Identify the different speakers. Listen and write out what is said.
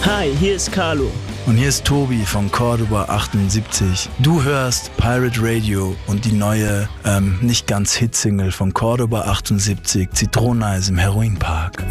Speaker 1: Hi, hier ist Carlo.
Speaker 2: Und hier ist Tobi von Cordoba 78. Du hörst Pirate Radio und die neue, nicht ganz Hitsingle von Cordoba 78, Zitroneneis im Heroinpark.